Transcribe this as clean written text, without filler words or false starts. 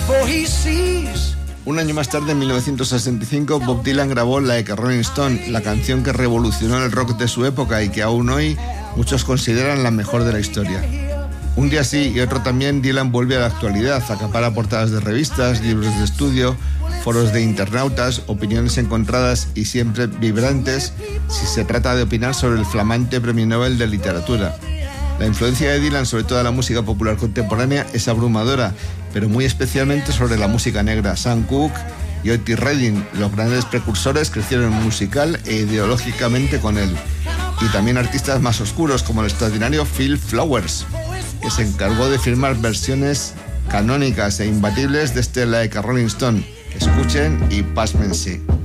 Un año más tarde, en 1965, Bob Dylan grabó Like a Rolling Stone, la canción que revolucionó el rock de su época y que aún hoy muchos consideran la mejor de la historia. Un día sí y otro también, Dylan vuelve a la actualidad, acapara portadas de revistas, libros de estudio, foros de internautas, opiniones encontradas y siempre vibrantes si se trata de opinar sobre el flamante Premio Nobel de Literatura. La influencia de Dylan sobre toda la música popular contemporánea es abrumadora, pero muy especialmente sobre la música negra. Sam Cooke y Otis Redding, los grandes precursores, crecieron musical e ideológicamente con él. Y también artistas más oscuros como el extraordinario Phil Flowers, que se encargó de firmar versiones canónicas e imbatibles de este Like a Rolling Stone. Escuchen y pásmense.